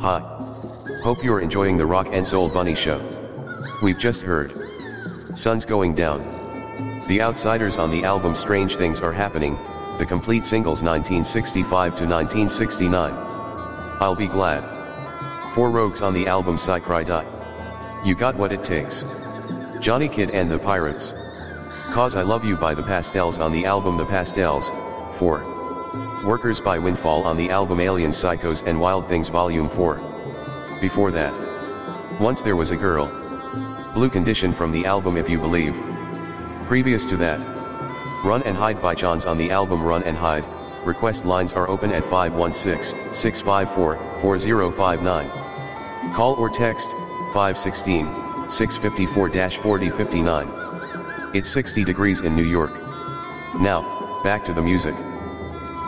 Hi. Hope you're enjoying the Rock and Soul Bunny show. We've just heard Sun's Going Down. The Outsiders on the album Strange Things Are Happening, the complete singles 1965 to 1969. I'll Be Glad. Four Rogues on the album Psy Cry Die. You Got What It Takes. Johnny Kidd and the Pirates. Cause I Love You by the Pastels on the album The Pastels. 4. Workers by Windfall on the album Alien Psychos and Wild Things Volume 4. Before that, Once There Was a Girl. Blue Condition from the album If You Believe. Previous to that, Run and Hide by Johns on the album Run and Hide. Request lines are open at 516-654-4059. Call or text 516-654-4059. It's 60 degrees in New York. Now, back to the music.